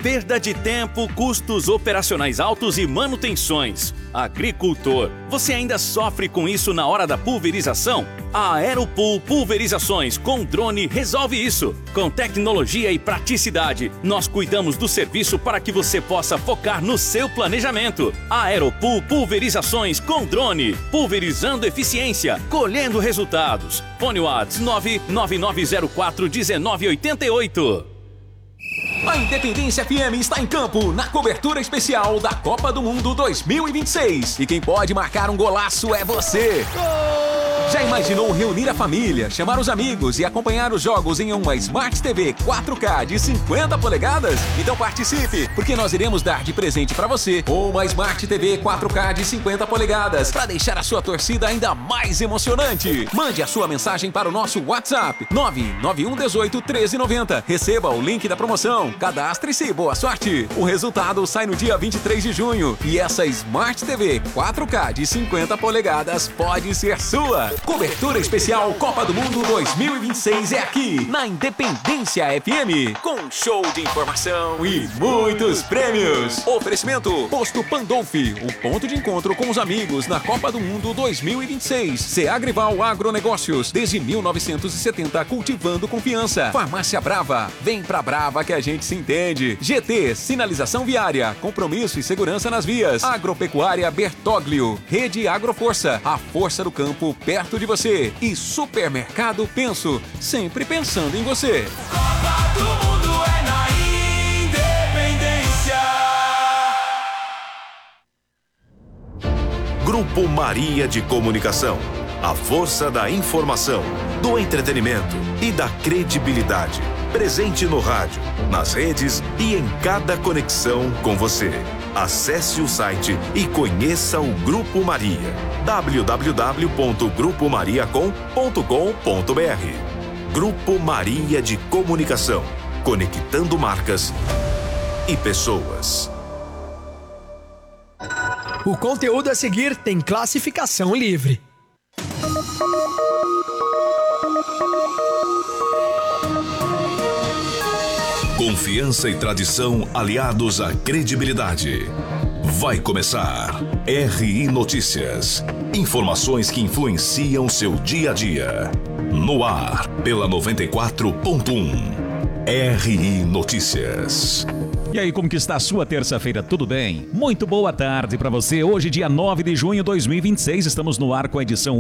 Perda de tempo, custos operacionais altos e manutenções. Agricultor, você ainda sofre com isso na hora da pulverização? A Aeropool Pulverizações com drone resolve isso. Com tecnologia e praticidade, nós cuidamos do serviço para que você possa focar no seu planejamento. A Aeropool Pulverizações com drone, pulverizando eficiência, colhendo resultados. Fone Whats 999041988. A Independência FM está em campo na cobertura especial da Copa do Mundo 2026. E quem pode marcar um golaço é você. Já imaginou reunir a família, chamar os amigos e acompanhar os jogos em uma Smart TV 4K de 50 polegadas? Então participe, porque nós iremos dar de presente para você uma Smart TV 4K de 50 polegadas para deixar a sua torcida ainda mais emocionante. Mande a sua mensagem para o nosso WhatsApp 991181390. Receba o link da promoção, cadastre-se e boa sorte. O resultado sai no dia 23 de junho e essa Smart TV 4K de 50 polegadas pode ser sua. Cobertura especial Copa do Mundo 2026 é aqui, na Independência FM, com show de informação e muitos prêmios. Oferecimento Posto Pandolfi, o ponto de encontro com os amigos na Copa do Mundo 2026. Seagrival Agronegócios, desde 1970, cultivando confiança. Farmácia Brava, vem pra Brava que a gente se entende. GT, sinalização viária, compromisso e segurança nas vias. Agropecuária Bertoglio, Rede Agroforça, a força do campo perto de você. E Supermercado Penso, sempre pensando em você. Copa do Mundo é na Independência. Grupo Maria de Comunicação. A força da informação, do entretenimento e da credibilidade. Presente no rádio, nas redes e em cada conexão com você. Acesse o site e conheça o Grupo Maria. www.grupomariacom.com.br. Grupo Maria de Comunicação. Conectando marcas e pessoas. O conteúdo a seguir tem classificação livre. Confiança e tradição aliados à credibilidade. Vai começar RI Notícias. Informações que influenciam seu dia a dia. No ar, pela 94.1. RI Notícias. E aí, como que está a sua terça-feira? Tudo bem? Muito boa tarde para você. Hoje, dia 9 de junho de 2026, estamos no ar com a edição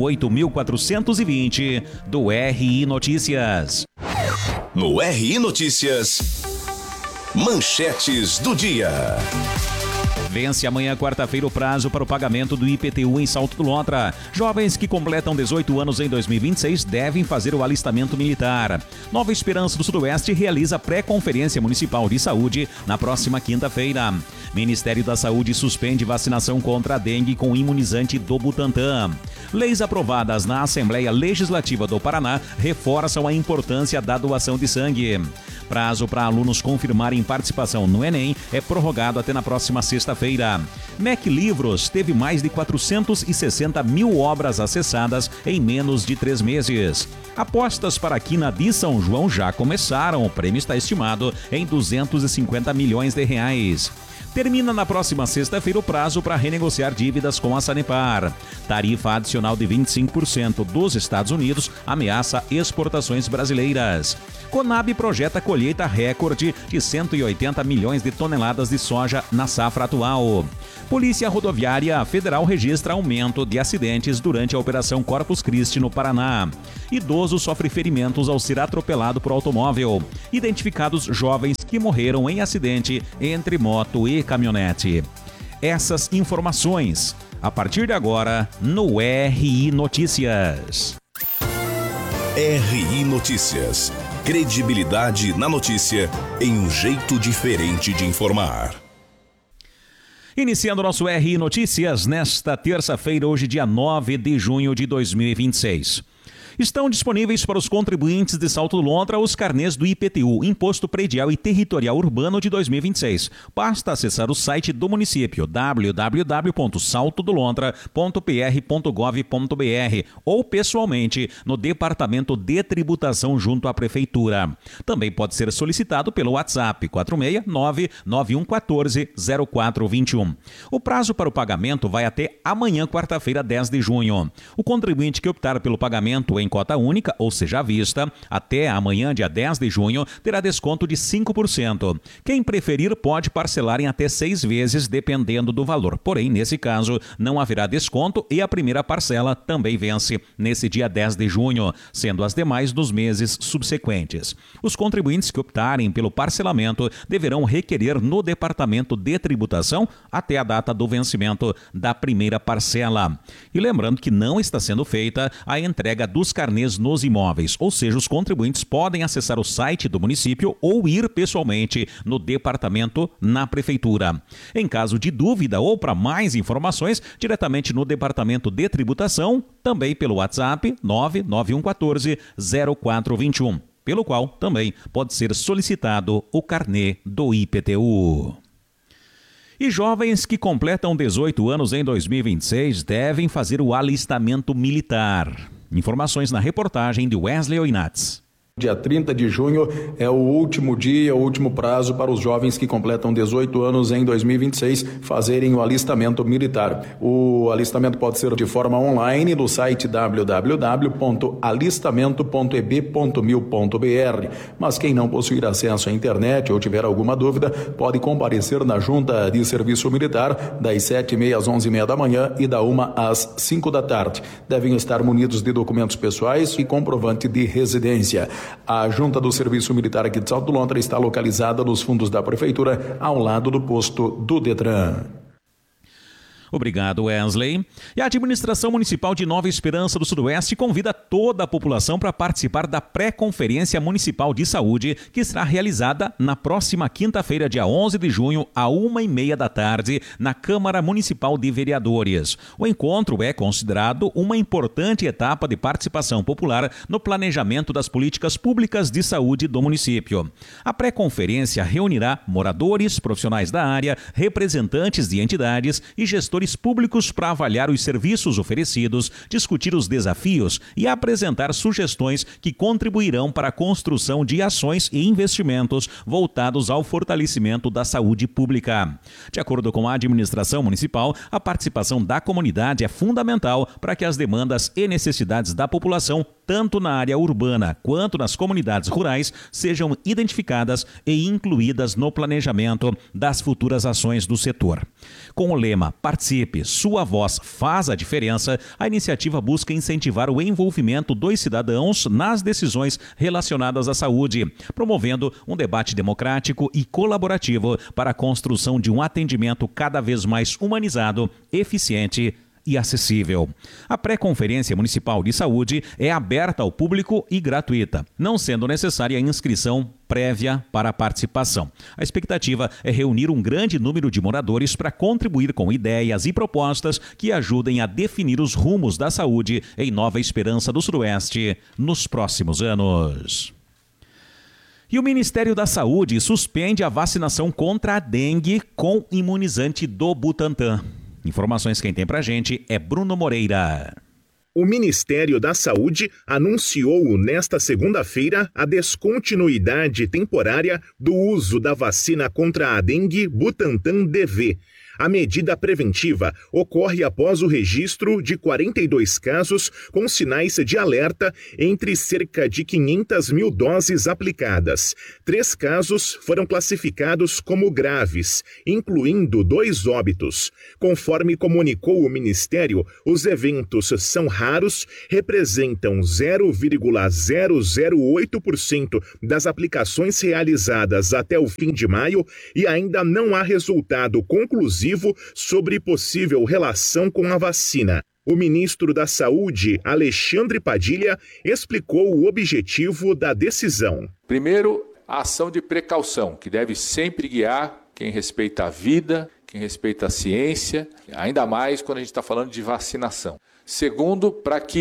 8420 do RI Notícias. No RI Notícias, manchetes do dia. Vence amanhã, quarta-feira, o prazo para o pagamento do IPTU em Salto do Lontra. Jovens que completam 18 anos em 2026 devem fazer o alistamento militar. Nova Esperança do Sudoeste realiza pré-conferência municipal de saúde na próxima quinta-feira. Ministério da Saúde suspende vacinação contra a dengue com imunizante do Butantan. Leis aprovadas na Assembleia Legislativa do Paraná reforçam a importância da doação de sangue. Prazo para alunos confirmarem participação no Enem é prorrogado até na próxima sexta-feira. MEC Livros teve mais de 460 mil obras acessadas em menos de 3 meses. Apostas para a Quina de São João já começaram. O prêmio está estimado em 250 milhões de reais. Termina na próxima sexta-feira o prazo para renegociar dívidas com a Sanepar. Tarifa adicional de 25% dos Estados Unidos ameaça exportações brasileiras. Conab projeta colheita recorde de 180 milhões de toneladas de soja na safra atual. Polícia Rodoviária Federal registra aumento de acidentes durante a Operação Corpus Christi no Paraná. Idoso sofre ferimentos ao ser atropelado por automóvel. Identificados jovens que morreram em acidente entre moto e caminhonete. Essas informações, a partir de agora, no RI Notícias. RI Notícias. Credibilidade na notícia em um jeito diferente de informar. Iniciando nosso RI Notícias nesta terça-feira, hoje dia 9 de junho de 2026. Estão disponíveis para os contribuintes de Salto do Lontra os carnês do IPTU, Imposto Predial e Territorial Urbano de 2026. Basta acessar o site do município www.saltodolontra.pr.gov.br ou pessoalmente no Departamento de Tributação junto à Prefeitura. Também pode ser solicitado pelo WhatsApp 469-9114-0421. O prazo para o pagamento vai até amanhã, quarta-feira, 10 de junho. O contribuinte que optar pelo pagamento em cota única, ou seja, à vista, até amanhã, dia 10 de junho, terá desconto de 5%. Quem preferir pode parcelar em até 6 vezes, dependendo do valor. Porém, nesse caso, não haverá desconto e a primeira parcela também vence nesse dia 10 de junho, sendo as demais nos meses subsequentes. Os contribuintes que optarem pelo parcelamento deverão requerer no Departamento de Tributação até a data do vencimento da primeira parcela. E lembrando que não está sendo feita a entrega dos carnês nos imóveis, ou seja, os contribuintes podem acessar o site do município ou ir pessoalmente no departamento na prefeitura. Em caso de dúvida ou para mais informações, diretamente no Departamento de Tributação, também pelo WhatsApp 99114-0421, pelo qual também pode ser solicitado o carnê do IPTU. E jovens que completam 18 anos em 2026 devem fazer o alistamento militar. Informações na reportagem de Wesley Oinatz. Dia 30 de junho é o último dia, o último prazo para os jovens que completam 18 anos em 2026 fazerem o alistamento militar. O alistamento pode ser de forma online no site www.alistamento.eb.mil.br. Mas quem não possuir acesso à internet ou tiver alguma dúvida, pode comparecer na Junta de Serviço Militar das 7h30 às 11h30 da manhã e da 1 às 5 da tarde. Devem estar munidos de documentos pessoais e comprovante de residência. A Junta do Serviço Militar aqui de Salto do Lontra está localizada nos fundos da Prefeitura, ao lado do posto do Detran. Obrigado, Wesley. E a Administração Municipal de Nova Esperança do Sudoeste convida toda a população para participar da pré-conferência municipal de saúde, que será realizada na próxima quinta-feira, dia 11 de junho, à 1h30 da tarde, na Câmara Municipal de Vereadores. O encontro é considerado uma importante etapa de participação popular no planejamento das políticas públicas de saúde do município. A pré-conferência reunirá moradores, profissionais da área, representantes de entidades e gestores públicos para avaliar os serviços oferecidos, discutir os desafios e apresentar sugestões que contribuirão para a construção de ações e investimentos voltados ao fortalecimento da saúde pública. De acordo com a administração municipal, a participação da comunidade é fundamental para que as demandas e necessidades da população, tanto na área urbana quanto nas comunidades rurais, sejam identificadas e incluídas no planejamento das futuras ações do setor. Com o lema Participe, sua voz faz a diferença, a iniciativa busca incentivar o envolvimento dos cidadãos nas decisões relacionadas à saúde, promovendo um debate democrático e colaborativo para a construção de um atendimento cada vez mais humanizado, eficiente e acessível. A pré-conferência municipal de saúde é aberta ao público e gratuita, não sendo necessária a inscrição prévia para a participação. A expectativa é reunir um grande número de moradores para contribuir com ideias e propostas que ajudem a definir os rumos da saúde em Nova Esperança do Sudoeste nos próximos anos. E o Ministério da Saúde suspende a vacinação contra a dengue com imunizante do Butantan. Informações quem tem pra gente é Bruno Moreira. O Ministério da Saúde anunciou nesta segunda-feira a descontinuidade temporária do uso da vacina contra a dengue Butantan DV. A medida preventiva ocorre após o registro de 42 casos com sinais de alerta entre cerca de 500 mil doses aplicadas. 3 casos foram classificados como graves, incluindo 2 óbitos. Conforme comunicou o Ministério, os eventos são raros, representam 0,008% das aplicações realizadas até o fim de maio e ainda não há resultado conclusivo sobre possível relação com a vacina. O ministro da Saúde, Alexandre Padilha, explicou o objetivo da decisão. Primeiro, a ação de precaução, que deve sempre guiar quem respeita a vida, quem respeita a ciência, ainda mais quando a gente está falando de vacinação. Segundo, para que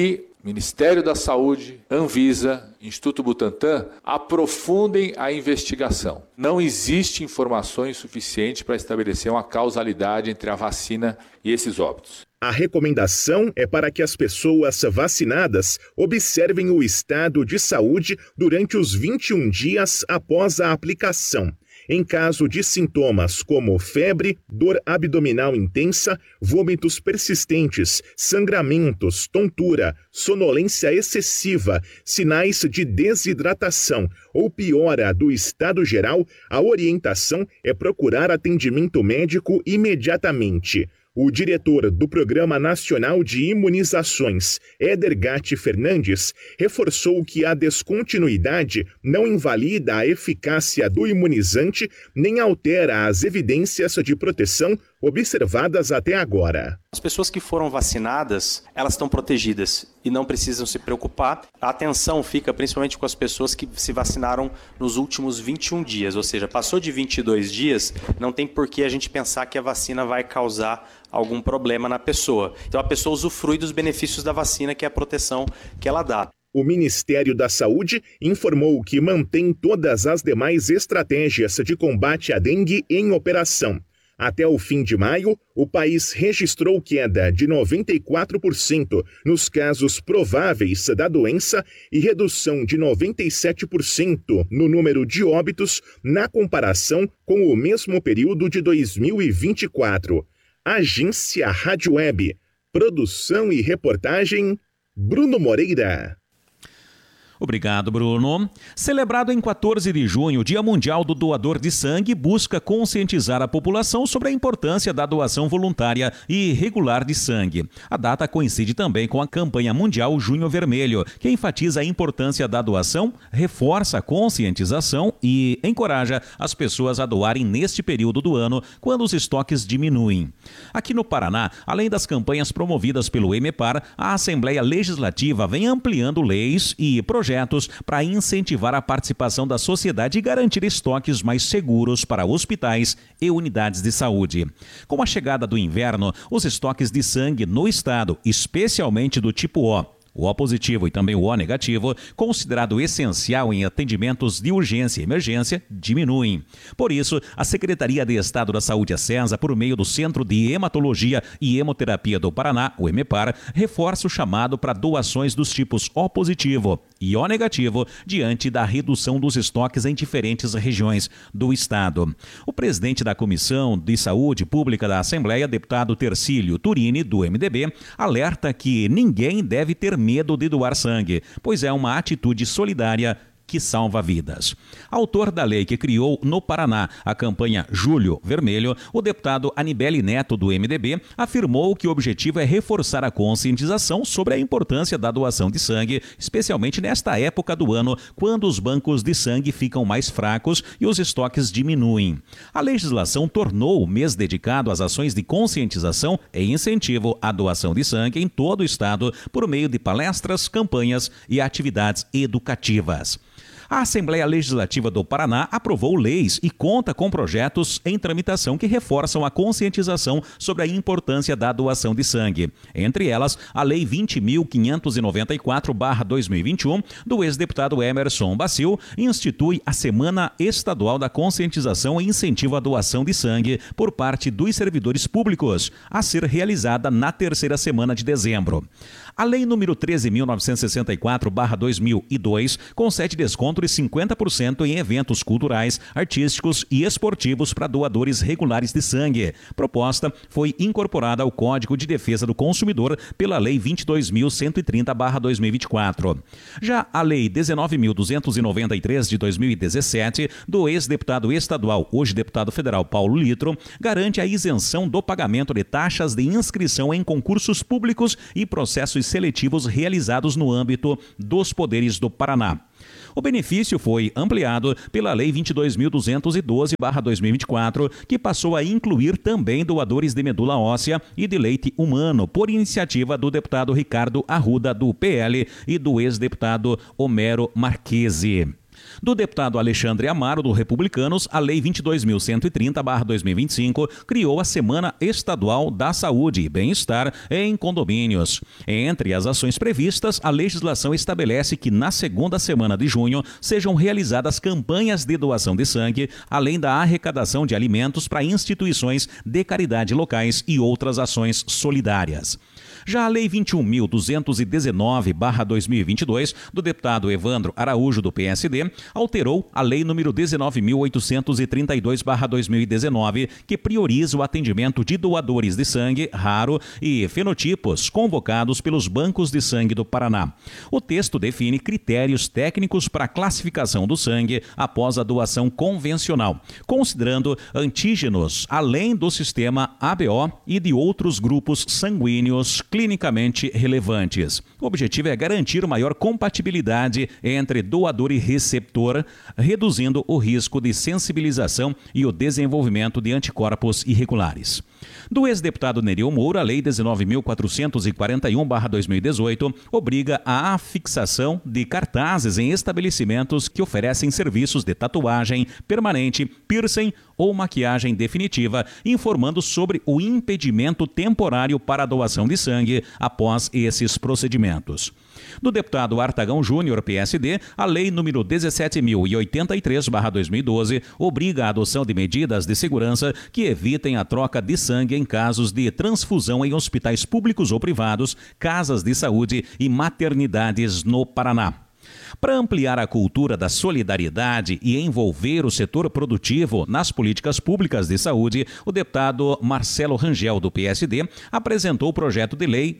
Ministério da Saúde, Anvisa, Instituto Butantan, aprofundem a investigação. Não existe informações suficientes para estabelecer uma causalidade entre a vacina e esses óbitos. A recomendação é para que as pessoas vacinadas observem o estado de saúde durante os 21 dias após a aplicação. Em caso de sintomas como febre, dor abdominal intensa, vômitos persistentes, sangramentos, tontura, sonolência excessiva, sinais de desidratação ou piora do estado geral, a orientação é procurar atendimento médico imediatamente. O diretor do Programa Nacional de Imunizações, Éder Gatti Fernandes, reforçou que a descontinuidade não invalida a eficácia do imunizante nem altera as evidências de proteção observadas até agora. As pessoas que foram vacinadas, elas estão protegidas e não precisam se preocupar. A atenção fica principalmente com as pessoas que se vacinaram nos últimos 21 dias, ou seja, passou de 22 dias, não tem por que a gente pensar que a vacina vai causar algum problema na pessoa. Então a pessoa usufrui dos benefícios da vacina, que é a proteção que ela dá. O Ministério da Saúde informou que mantém todas as demais estratégias de combate à dengue em operação. Até o fim de maio, o país registrou queda de 94% nos casos prováveis da doença e redução de 97% no número de óbitos na comparação com o mesmo período de 2024. Agência Rádio Web. Produção e reportagem, Bruno Moreira. Obrigado, Bruno. Celebrado em 14 de junho, o Dia Mundial do Doador de Sangue busca conscientizar a população sobre a importância da doação voluntária e regular de sangue. A data coincide também com a campanha mundial Junho Vermelho, que enfatiza a importância da doação, reforça a conscientização e encoraja as pessoas a doarem neste período do ano, quando os estoques diminuem. Aqui no Paraná, além das campanhas promovidas pelo EMEPAR, a Assembleia Legislativa vem ampliando leis e projetos para incentivar a participação da sociedade e garantir estoques mais seguros para hospitais e unidades de saúde. Com a chegada do inverno, os estoques de sangue no estado, especialmente do tipo O positivo e também o O negativo, considerado essencial em atendimentos de urgência e emergência, diminuem. Por isso, a Secretaria de Estado da Saúde, a CESA, por meio do Centro de Hematologia e Hemoterapia do Paraná, o EMEPAR, reforça o chamado para doações dos tipos O positivo e O negativo diante da redução dos estoques em diferentes regiões do estado. O presidente da Comissão de Saúde Pública da Assembleia, deputado Tercílio Turini, do MDB, alerta que ninguém deve ter medo de doar sangue, pois é uma atitude solidária que salva vidas. Autor da lei que criou no Paraná a campanha Julho Vermelho, o deputado Anibele Neto, do MDB, afirmou que o objetivo é reforçar a conscientização sobre a importância da doação de sangue, especialmente nesta época do ano, quando os bancos de sangue ficam mais fracos e os estoques diminuem. A legislação tornou o mês dedicado às ações de conscientização e incentivo à doação de sangue em todo o estado por meio de palestras, campanhas e atividades educativas. A Assembleia Legislativa do Paraná aprovou leis e conta com projetos em tramitação que reforçam a conscientização sobre a importância da doação de sangue. Entre elas, a Lei 20.594/2021, do ex-deputado Emerson Bacil, institui a Semana Estadual da Conscientização e Incentivo à Doação de Sangue por parte dos servidores públicos, a ser realizada na terceira semana de dezembro. A Lei número 13.964/2002 concede desconto de 50% em eventos culturais, artísticos e esportivos para doadores regulares de sangue. Proposta foi incorporada ao Código de Defesa do Consumidor pela Lei 22.130/2024. Já a Lei 19.293 de 2017, do ex-deputado estadual, hoje deputado federal Paulo Litro, garante a isenção do pagamento de taxas de inscrição em concursos públicos e processos seletivos realizados no âmbito dos poderes do Paraná. O benefício foi ampliado pela Lei 22.212/2024, que passou a incluir também doadores de medula óssea e de leite humano, por iniciativa do deputado Ricardo Arruda, do PL, e do ex-deputado Homero Marchesi. Do deputado Alexandre Amaro, do Republicanos, a Lei 22.130/2025 criou a Semana Estadual da Saúde e Bem-Estar em Condomínios. Entre as ações previstas, a legislação estabelece que na segunda semana de junho sejam realizadas campanhas de doação de sangue, além da arrecadação de alimentos para instituições de caridade locais e outras ações solidárias. Já a Lei 21.219/2022, do deputado Evandro Araújo, do PSD, alterou a Lei número 19.832/2019, que prioriza o atendimento de doadores de sangue raro e fenotipos convocados pelos bancos de sangue do Paraná. O texto define critérios técnicos para a classificação do sangue após a doação convencional, considerando antígenos além do sistema ABO e de outros grupos sanguíneos clinicamente relevantes. O objetivo é garantir maior compatibilidade entre doador e receptor, reduzindo o risco de sensibilização e o desenvolvimento de anticorpos irregulares. Do ex-deputado Nereu Moura, a Lei 19.441/2018 obriga a afixação de cartazes em estabelecimentos que oferecem serviços de tatuagem permanente, piercing ou maquiagem definitiva, informando sobre o impedimento temporário para a doação de sangue após esses procedimentos. Do deputado Artagão Júnior, PSD, a Lei número 17.083/2012 obriga a adoção de medidas de segurança que evitem a troca de sangue em casos de transfusão em hospitais públicos ou privados, casas de saúde e maternidades no Paraná. Para ampliar a cultura da solidariedade e envolver o setor produtivo nas políticas públicas de saúde, o deputado Marcelo Rangel, do PSD, apresentou o projeto de lei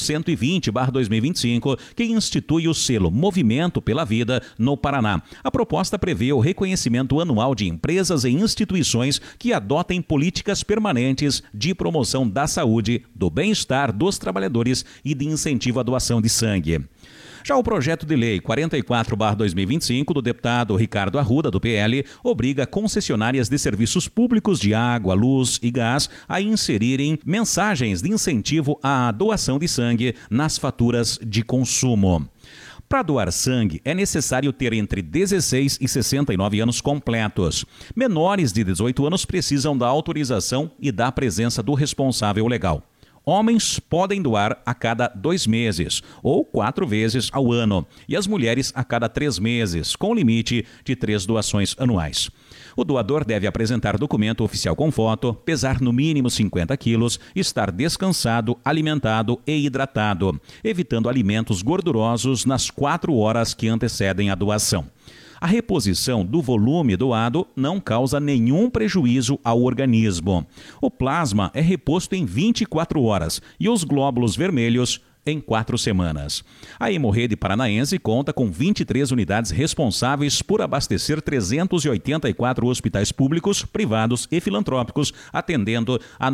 1120/2025, que institui o selo Movimento pela Vida no Paraná. A proposta prevê o reconhecimento anual de empresas e instituições que adotem políticas permanentes de promoção da saúde, do bem-estar dos trabalhadores e de incentivo à doação de sangue. Já o projeto de lei 44/2025 do deputado Ricardo Arruda, do PL, obriga concessionárias de serviços públicos de água, luz e gás a inserirem mensagens de incentivo à doação de sangue nas faturas de consumo. Para doar sangue, é necessário ter entre 16 e 69 anos completos. Menores de 18 anos precisam da autorização e da presença do responsável legal. Homens podem doar a cada 2 meses ou 4 vezes ao ano e as mulheres a cada 3 meses, com limite de 3 doações anuais. O doador deve apresentar documento oficial com foto, pesar no mínimo 50 quilos, estar descansado, alimentado e hidratado, evitando alimentos gordurosos nas 4 horas que antecedem a doação. A reposição do volume doado não causa nenhum prejuízo ao organismo. O plasma é reposto em 24 horas e os glóbulos vermelhos em 4 semanas. A Hemorrede Paranaense conta com 23 unidades responsáveis por abastecer 384 hospitais públicos, privados e filantrópicos, atendendo a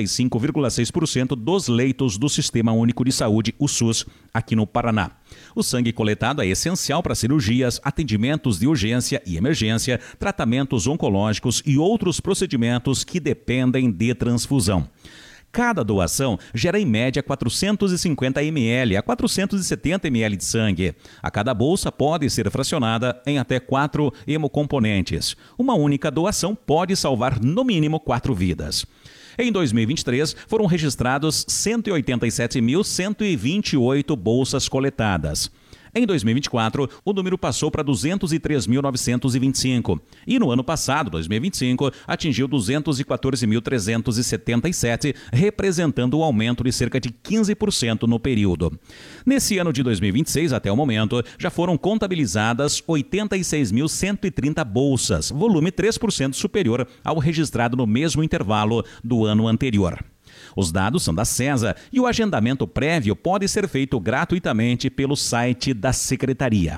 95,6% dos leitos do Sistema Único de Saúde, o SUS, aqui no Paraná. O sangue coletado é essencial para cirurgias, atendimentos de urgência e emergência, tratamentos oncológicos e outros procedimentos que dependem de transfusão. Cada doação gera em média 450 ml a 470 ml de sangue. A cada bolsa pode ser fracionada em até 4 hemocomponentes. Uma única doação pode salvar no mínimo 4 vidas. Em 2023, foram registrados 187.128 bolsas coletadas. Em 2024, o número passou para 203.925 e no ano passado, 2025, atingiu 214.377, representando um aumento de cerca de 15% no período. Nesse ano de 2026, até o momento, já foram contabilizadas 86.130 bolsas, volume 3% superior ao registrado no mesmo intervalo do ano anterior. Os dados são da CESA e o agendamento prévio pode ser feito gratuitamente pelo site da Secretaria,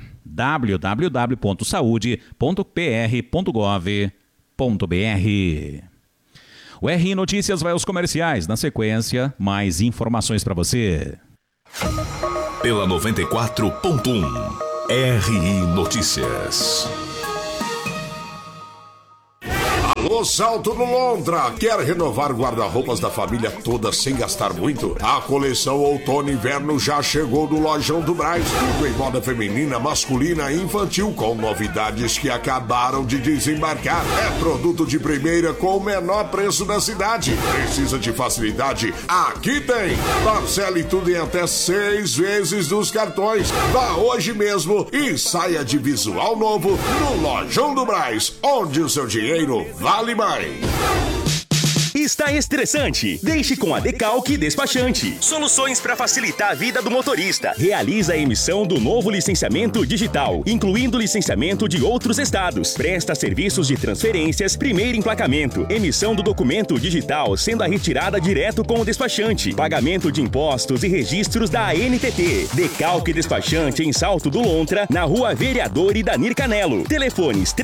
www.saude.pr.gov.br. O RI Notícias vai aos comerciais. Na sequência, mais informações para você. Pela 94.1, RI Notícias. O Salto do Lontra. Quer renovar guarda-roupas da família toda sem gastar muito? A coleção Outono e Inverno já chegou no Lojão do Brás. Tudo em moda feminina, masculina e infantil, com novidades que acabaram de desembarcar. É produto de primeira com o menor preço da cidade. Precisa de facilidade? Aqui tem! Parcele tudo em até 6 vezes nos cartões. Vá hoje mesmo e saia de visual novo no Lojão do Brás, onde o seu dinheiro vale mais. Está estressante? Deixe com a Decalque Despachante. Soluções para facilitar a vida do motorista. Realiza a emissão do novo licenciamento digital, incluindo licenciamento de outros estados. Presta serviços de transferências, primeiro emplacamento, emissão do documento digital, sendo a retirada direto com o despachante, pagamento de impostos e registros da ANTT. Decalque Despachante em Salto do Lontra, na Rua Vereador Idanir Canelo. Telefones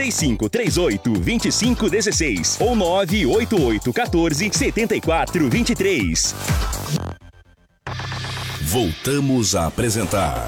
3538-2516 ou 98814-7423. Voltamos a apresentar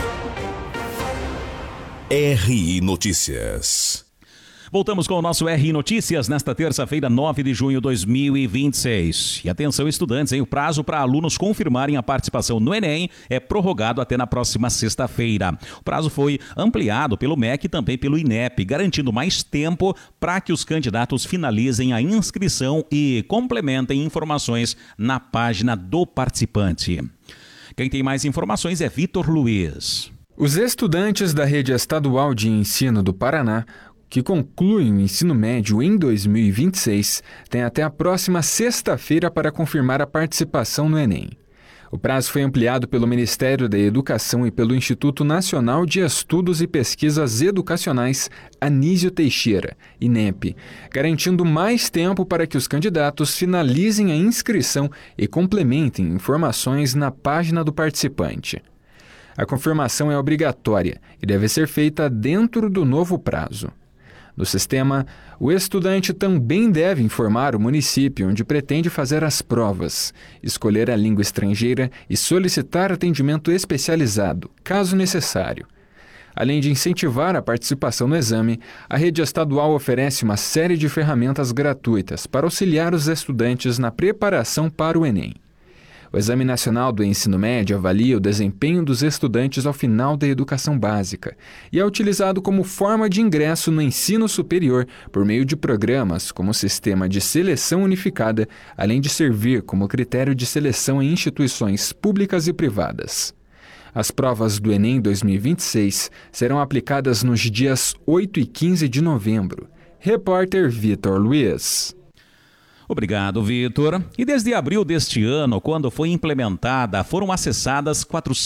RI Notícias. Voltamos com o nosso RI Notícias nesta terça-feira, 9 de junho de 2026. E atenção, estudantes, o prazo para alunos confirmarem a participação no Enem é prorrogado até na próxima sexta-feira. O prazo foi ampliado pelo MEC e também pelo INEP, garantindo mais tempo para que os candidatos finalizem a inscrição e complementem informações na página do participante. Quem tem mais informações é Vitor Luiz. Os estudantes da Rede Estadual de Ensino do Paraná, que concluem o ensino médio em 2026, têm até a próxima sexta-feira para confirmar a participação no Enem. O prazo foi ampliado pelo Ministério da Educação e pelo Instituto Nacional de Estudos e Pesquisas Educacionais Anísio Teixeira, INEP, garantindo mais tempo para que os candidatos finalizem a inscrição e complementem informações na página do participante. A confirmação é obrigatória e deve ser feita dentro do novo prazo. No sistema, o estudante também deve informar o município onde pretende fazer as provas, escolher a língua estrangeira e solicitar atendimento especializado, caso necessário. Além de incentivar a participação no exame, a rede estadual oferece uma série de ferramentas gratuitas para auxiliar os estudantes na preparação para o Enem. O Exame Nacional do Ensino Médio avalia o desempenho dos estudantes ao final da educação básica e é utilizado como forma de ingresso no ensino superior por meio de programas como o Sistema de Seleção Unificada, além de servir como critério de seleção em instituições públicas e privadas. As provas do Enem 2026 serão aplicadas nos dias 8 e 15 de novembro. Repórter Vitor Luiz. Obrigado, Vitor. E desde abril deste ano, quando foi implementada, foram acessadas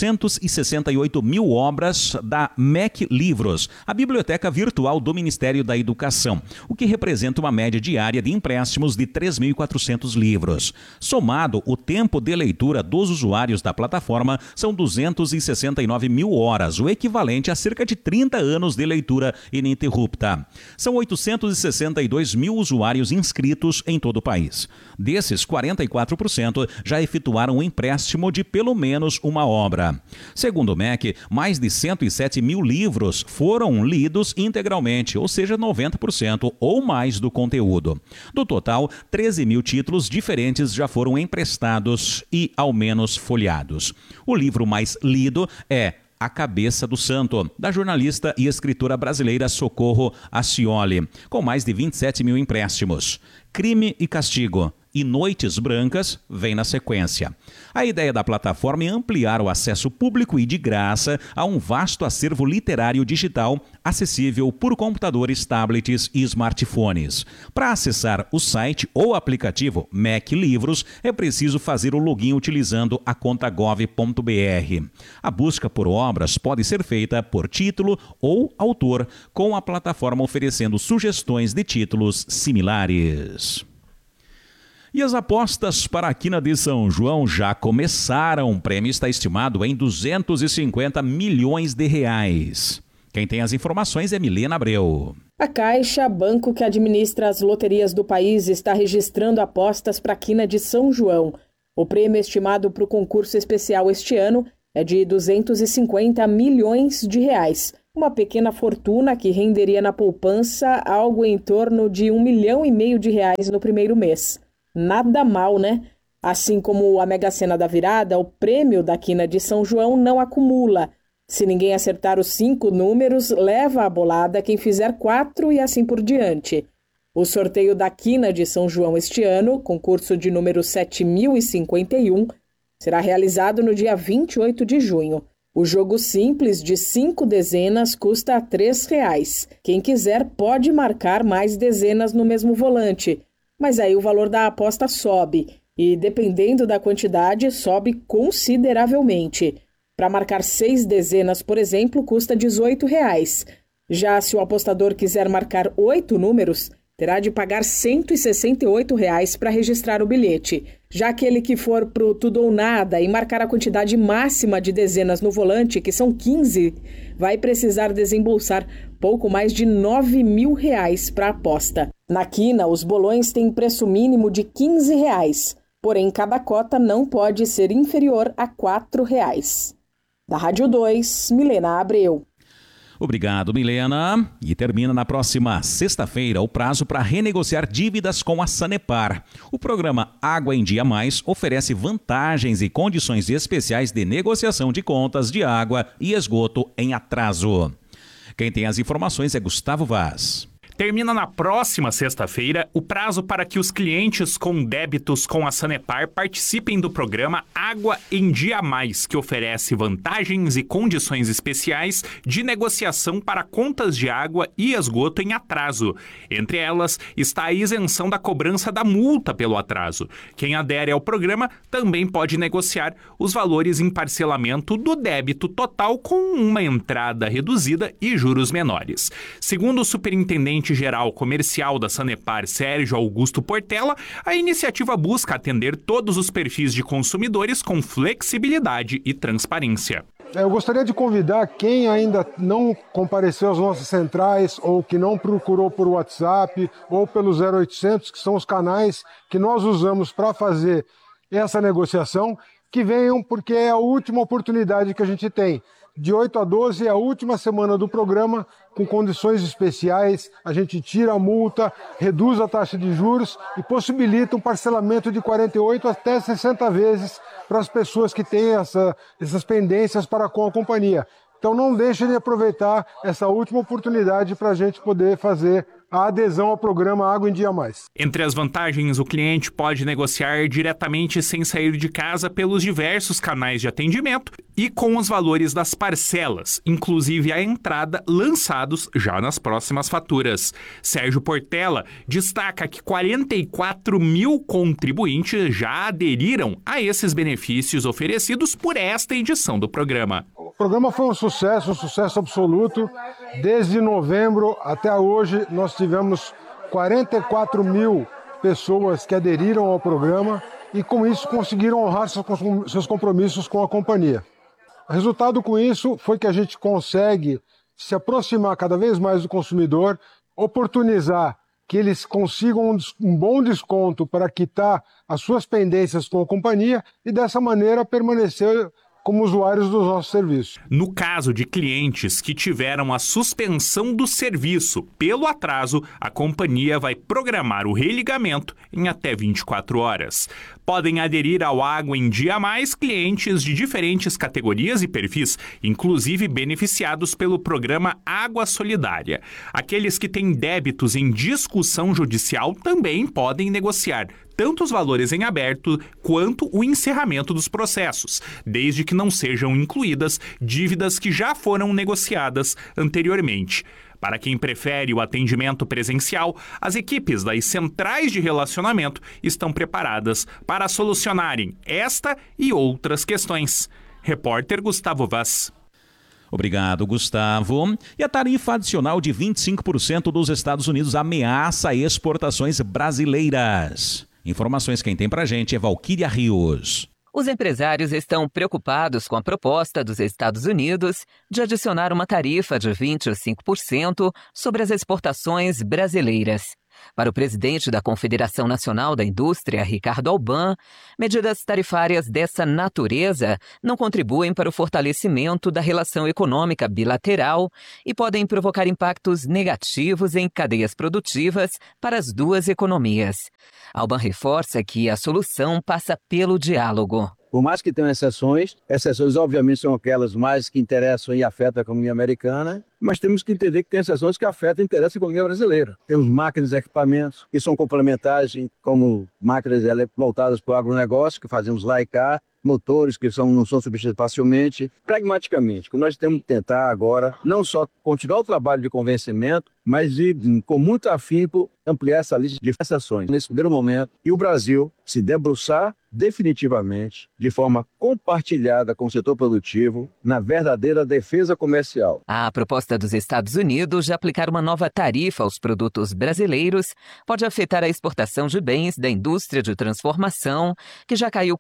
468 mil obras da MEC Livros, a biblioteca virtual do Ministério da Educação, o que representa uma média diária de empréstimos de 3.400 livros. Somado, o tempo de leitura dos usuários da plataforma são 269 mil horas, o equivalente a cerca de 30 anos de leitura ininterrupta. São 862 mil usuários inscritos em todo o país. Desses, 44% já efetuaram um empréstimo de pelo menos uma obra. Segundo o MEC, mais de 107 mil livros foram lidos integralmente, ou seja, 90% ou mais do conteúdo. Do total, 13 mil títulos diferentes já foram emprestados e ao menos folheados. O livro mais lido é A Cabeça do Santo, da jornalista e escritora brasileira Socorro Ascioli, com mais de 27 mil empréstimos. Crime e Castigo e Noites Brancas vem na sequência. A ideia da plataforma é ampliar o acesso público e de graça a um vasto acervo literário digital acessível por computadores, tablets e smartphones. Para acessar o site ou aplicativo MEC Livros, é preciso fazer o login utilizando a conta gov.br. A busca por obras pode ser feita por título ou autor, com a plataforma oferecendo sugestões de títulos similares. E as apostas para a Quina de São João já começaram. O prêmio está estimado em 250 milhões de reais. Quem tem as informações é Milena Abreu. A Caixa, banco que administra as loterias do país, está registrando apostas para a Quina de São João. O prêmio estimado para o concurso especial este ano é de 250 milhões de reais. uma pequena fortuna que renderia na poupança algo em torno de R$1,5 milhão no primeiro mês. Nada mal, né? Assim como a Mega Sena da Virada, o prêmio da Quina de São João não acumula. Se ninguém acertar os 5 números, leva a bolada quem fizer 4 e assim por diante. O sorteio da Quina de São João este ano, concurso de número 7051, será realizado no dia 28 de junho. O jogo simples de 5 dezenas custa R$ 3. Quem quiser pode marcar mais dezenas no mesmo volante, mas aí o valor da aposta sobe e, dependendo da quantidade, sobe consideravelmente. Para marcar 6 dezenas, por exemplo, custa R$ 18. Já se o apostador quiser marcar 8 números, terá de pagar R$ 168 para registrar o bilhete. Já aquele que for para o tudo ou nada e marcar a quantidade máxima de dezenas no volante, que são 15, vai precisar desembolsar pouco mais de R$ 9 mil para a aposta. Na Quina, os bolões têm preço mínimo de R$ 15, porém cada cota não pode ser inferior a R$ 4. Da Rádio 2, Milena Abreu. Obrigado, Milena. E termina na próxima sexta-feira o prazo para renegociar dívidas com a Sanepar. O programa Água em Dia Mais oferece vantagens e condições especiais de negociação de contas de água e esgoto em atraso. Quem tem as informações é Gustavo Vaz. Termina na próxima sexta-feira o prazo para que os clientes com débitos com a Sanepar participem do programa Água em Dia Mais, que oferece vantagens e condições especiais de negociação para contas de água e esgoto em atraso. Entre elas está a isenção da cobrança da multa pelo atraso. Quem adere ao programa também pode negociar os valores em parcelamento do débito total com uma entrada reduzida e juros menores. Segundo o superintendente geral comercial da Sanepar, Sérgio Augusto Portela, a iniciativa busca atender todos os perfis de consumidores com flexibilidade e transparência. Eu gostaria de convidar quem ainda não compareceu às nossas centrais ou que não procurou por WhatsApp ou pelo 0800, que são os canais que nós usamos para fazer essa negociação, que venham porque é a última oportunidade que a gente tem. De 8 a 12 é a última semana do programa, com condições especiais, a gente tira a multa, reduz a taxa de juros e possibilita um parcelamento de 48 até 60 vezes para as pessoas que têm essas pendências para com a companhia. Então não deixem de aproveitar essa última oportunidade para a gente poder fazer a adesão ao programa Água em Dia Mais. Entre as vantagens, o cliente pode negociar diretamente sem sair de casa pelos diversos canais de atendimento e com os valores das parcelas, inclusive a entrada, lançados já nas próximas faturas. Sérgio Portela destaca que 44 mil contribuintes já aderiram a esses benefícios oferecidos por esta edição do programa. O programa foi um sucesso absoluto. Desde novembro até hoje, nós tivemos 44 mil pessoas que aderiram ao programa e, com isso, conseguiram honrar seus compromissos com a companhia. O resultado com isso foi que a gente consegue se aproximar cada vez mais do consumidor, oportunizar que eles consigam um bom desconto para quitar as suas pendências com a companhia e, dessa maneira, permanecer como usuários dos nossos serviços. No caso de clientes que tiveram a suspensão do serviço pelo atraso, a companhia vai programar o religamento em até 24 horas. Podem aderir ao Água em Dia Mais clientes de diferentes categorias e perfis, inclusive beneficiados pelo programa Água Solidária. Aqueles que têm débitos em discussão judicial também podem negociar tanto os valores em aberto quanto o encerramento dos processos, desde que não sejam incluídas dívidas que já foram negociadas anteriormente. Para quem prefere o atendimento presencial, as equipes das centrais de relacionamento estão preparadas para solucionarem esta e outras questões. Repórter Gustavo Vaz. Obrigado, Gustavo. E a tarifa adicional de 25% dos Estados Unidos ameaça exportações brasileiras. Informações quem tem pra gente é Valquíria Rios. Os empresários estão preocupados com a proposta dos Estados Unidos de adicionar uma tarifa de 25% sobre as exportações brasileiras. Para o presidente da Confederação Nacional da Indústria, Ricardo Alban, medidas tarifárias dessa natureza não contribuem para o fortalecimento da relação econômica bilateral e podem provocar impactos negativos em cadeias produtivas para as duas economias. Alban reforça que a solução passa pelo diálogo. Por mais que tenham exceções obviamente são aquelas mais que interessam e afetam a economia americana, mas temos que entender que tem exceções que afetam e interessam a economia brasileira. Temos máquinas e equipamentos que são complementares, como máquinas voltadas para o agronegócio, que fazemos lá e cá, motores que não são substituídos facilmente. Pragmaticamente, o que nós temos que tentar agora, não só continuar o trabalho de convencimento, mas com muito afinco ampliar essa lista de exceções nesse primeiro momento e o Brasil se debruçar definitivamente, de forma compartilhada com o setor produtivo, na verdadeira defesa comercial. A proposta dos Estados Unidos de aplicar uma nova tarifa aos produtos brasileiros pode afetar a exportação de bens da indústria de transformação, que já caiu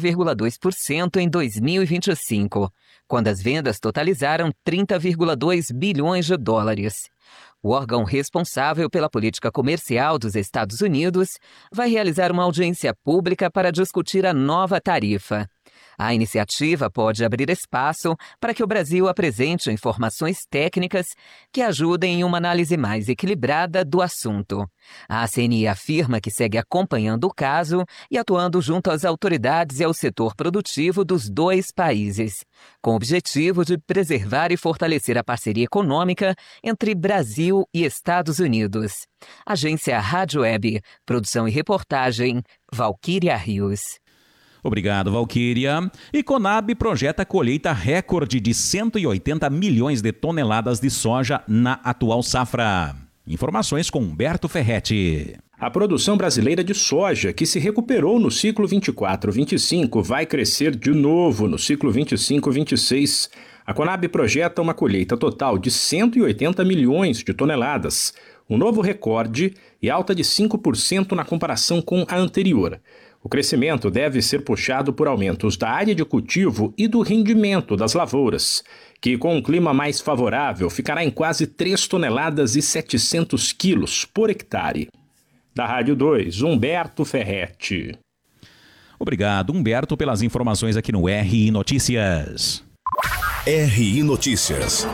4,2% em 2025, quando as vendas totalizaram 30,2 bilhões de dólares. O órgão responsável pela política comercial dos Estados Unidos vai realizar uma audiência pública para discutir a nova tarifa. A iniciativa pode abrir espaço para que o Brasil apresente informações técnicas que ajudem em uma análise mais equilibrada do assunto. A CNI afirma que segue acompanhando o caso e atuando junto às autoridades e ao setor produtivo dos dois países, com o objetivo de preservar e fortalecer a parceria econômica entre Brasil e Estados Unidos. Agência Rádio Web, produção e reportagem, Valquíria Rios. Obrigado, Valquíria. E Conab projeta colheita recorde de 180 milhões de toneladas de soja na atual safra. Informações com Humberto Ferretti. A produção brasileira de soja, que se recuperou no ciclo 24-25, vai crescer de novo no ciclo 25-26. A Conab projeta uma colheita total de 180 milhões de toneladas, um novo recorde e alta de 5% na comparação com a anterior. O crescimento deve ser puxado por aumentos da área de cultivo e do rendimento das lavouras, que com um clima mais favorável ficará em quase 3 toneladas e 700 quilos por hectare. Da Rádio 2, Humberto Ferretti. Obrigado, Humberto, pelas informações aqui no RI Notícias. RI Notícias.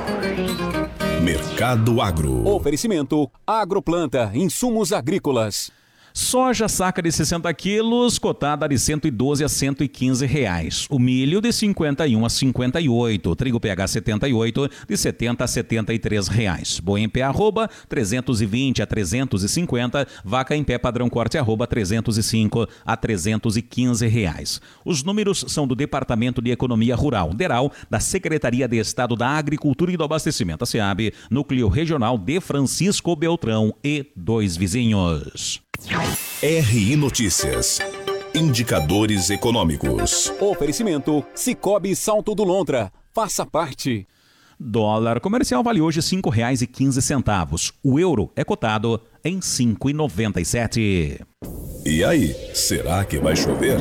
Mercado Agro. Oferecimento Agroplanta, insumos agrícolas. Soja saca de 60 quilos, cotada de 112 a 115 reais. O milho de 51 a 58. Trigo PH 78 de 70 a 73 reais. Boi em pé arroba 320 a 350. Vaca em pé padrão corte arroba 305 a 315 reais. Os números são do Departamento de Economia Rural, DERAL, da Secretaria de Estado da Agricultura e do Abastecimento, a SEAB, Núcleo Regional de Francisco Beltrão e dois vizinhos. RI Notícias. Indicadores econômicos. Oferecimento Cicobi Salto do Lontra. Faça parte. Dólar comercial vale hoje R$ 5,15. O euro é cotado em R$ 5,97. E aí, será que vai chover?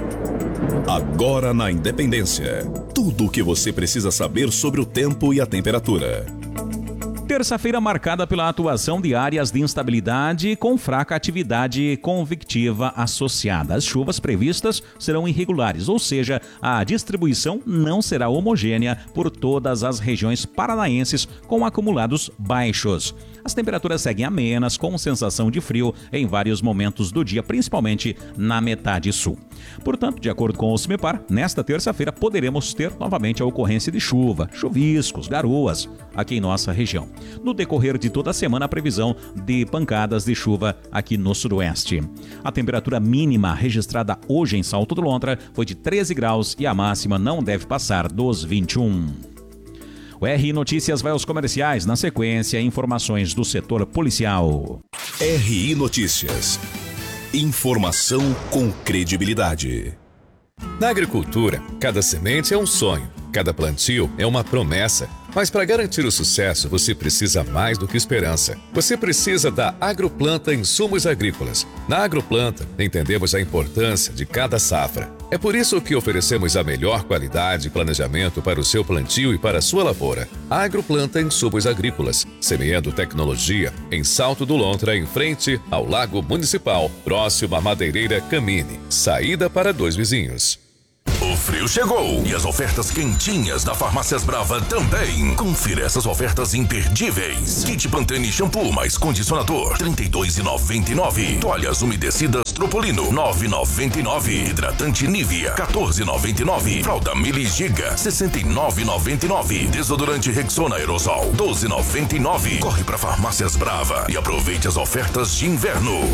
Agora na Independência. Tudo o que você precisa saber sobre o tempo e a temperatura. Terça-feira marcada pela atuação de áreas de instabilidade com fraca atividade convectiva associada. As chuvas previstas serão irregulares, ou seja, a distribuição não será homogênea por todas as regiões paranaenses com acumulados baixos. As temperaturas seguem amenas, com sensação de frio em vários momentos do dia, principalmente na metade sul. Portanto, de acordo com o CIMEPAR, nesta terça-feira poderemos ter novamente a ocorrência de chuva, chuviscos, garoas aqui em nossa região. No decorrer de toda a semana, a previsão de pancadas de chuva aqui no sudoeste. A temperatura mínima registrada hoje em Salto do Lontra foi de 13 graus e a máxima não deve passar dos 21. O RI Notícias vai aos comerciais. Na sequência, informações do setor policial. RI Notícias. Informação com credibilidade. Na agricultura, cada semente é um sonho, cada plantio é uma promessa. Mas para garantir o sucesso, você precisa mais do que esperança. Você precisa da Agroplanta Insumos Agrícolas. Na Agroplanta, entendemos a importância de cada safra. É por isso que oferecemos a melhor qualidade e planejamento para o seu plantio e para a sua lavoura. Agroplanta Insumos Agrícolas, semeando tecnologia em Salto do Lontra, em frente ao Lago Municipal, próximo à Madeireira Camine. Saída para 2 vizinhos. O frio chegou e as ofertas quentinhas da Farmácias Brava também. Confira essas ofertas imperdíveis. Kit Pantene shampoo mais condicionador, R$ 32,99. Toalhas umedecidas Tropolino, R$ 9,99. Hidratante Nivea, R$ 14,99. Fralda Mili Giga, R$ 69,99. Desodorante Rexona Aerosol, R$ 12,99. Corre para Farmácias Brava e aproveite as ofertas de inverno.